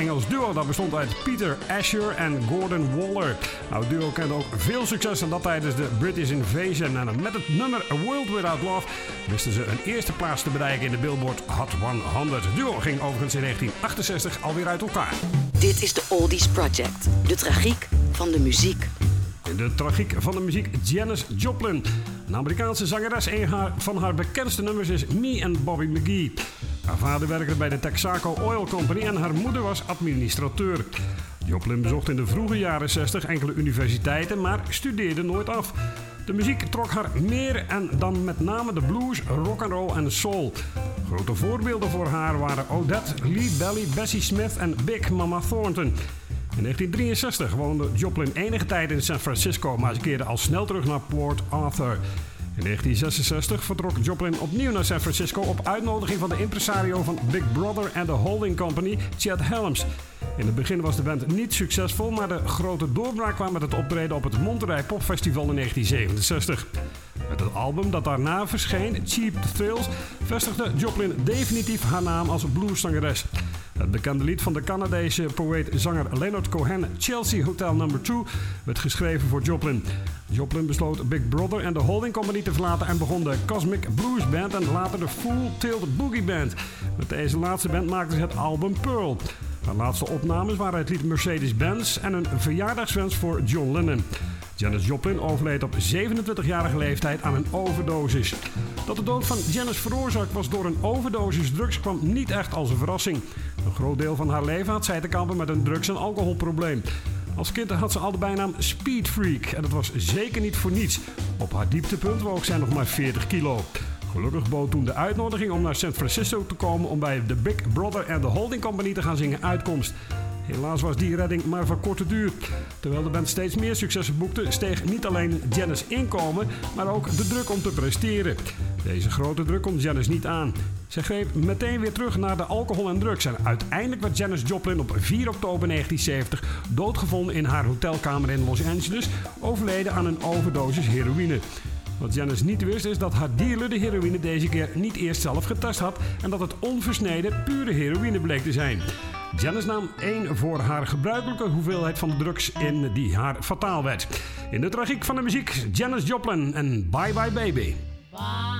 Engels duo. Dat bestond uit Peter Asher en Gordon Waller. Nou, het duo kende ook veel succes en dat tijdens de British Invasion. En met het nummer A World Without Love wisten ze een eerste plaats te bereiken in de Billboard Hot 100. Het duo ging overigens in 1968 alweer uit elkaar. Dit is de Oldies Project. De tragiek van de muziek. De tragiek van de muziek, Janis Joplin. Een Amerikaanse zangeres. Een van haar bekendste nummers is Me and Bobby McGee. Haar vader werkte bij de Texaco Oil Company en haar moeder was administrateur. Joplin bezocht in de vroege jaren 60 enkele universiteiten, maar studeerde nooit af. De muziek trok haar meer en dan met name de blues, rock'n'roll en soul. Grote voorbeelden voor haar waren Odette, Lee Belly, Bessie Smith en Big Mama Thornton. In 1963 woonde Joplin enige tijd in San Francisco, maar ze keerde al snel terug naar Port Arthur. In 1966 vertrok Joplin opnieuw naar San Francisco op uitnodiging van de impresario van Big Brother en de holding company, Chet Helms. In het begin was de band niet succesvol, maar de grote doorbraak kwam met het optreden op het Monterey Pop Festival in 1967. Met het album dat daarna verscheen, Cheap Thrills, vestigde Joplin definitief haar naam als blueszangeres. Het bekende lied van de Canadese poëet-zanger Leonard Cohen, Chelsea Hotel No. 2, werd geschreven voor Joplin. Joplin besloot Big Brother en de holding company te verlaten en begon de Cosmic Blues Band en later de Full Tilt Boogie Band. Met deze laatste band maakte ze het album Pearl. Haar laatste opnames waren het lied Mercedes-Benz en een verjaardagswens voor John Lennon. Janis Joplin overleed op 27-jarige leeftijd aan een overdosis. Dat de dood van Janis veroorzaakt was door een overdosis drugs kwam niet echt als een verrassing. Een groot deel van haar leven had zij te kampen met een drugs- en alcoholprobleem. Als kind had ze al de bijnaam Speed Freak en dat was zeker niet voor niets. Op haar dieptepunt woog zij nog maar 40 kilo. Gelukkig bood toen de uitnodiging om naar San Francisco te komen om bij de Big Brother en de holding company te gaan zingen uitkomst. Helaas was die redding maar van korte duur. Terwijl de band steeds meer successen boekte, steeg niet alleen Janis' inkomen, maar ook de druk om te presteren. Deze grote druk kon Janis niet aan. Zij greep meteen weer terug naar de alcohol en drugs en uiteindelijk werd Janis Joplin op 4 oktober 1970 doodgevonden in haar hotelkamer in Los Angeles, overleden aan een overdosis heroïne. Wat Janis niet wist is dat haar dealer de heroïne deze keer niet eerst zelf getest had en dat het onversneden pure heroïne bleek te zijn. Janis nam 1 voor haar gebruikelijke hoeveelheid van de drugs in die haar fataal werd. In de tragiek van de muziek, Janis Joplin en Bye Bye Baby.